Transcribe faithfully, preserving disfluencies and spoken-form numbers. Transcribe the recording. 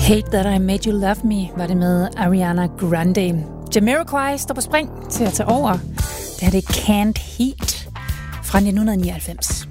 Hate That I Made You Love Me var det med Ariana Grande. Jamiroquai står på spring til at tage over. Det her det er Canned Heat fra nitten nioghalvfems.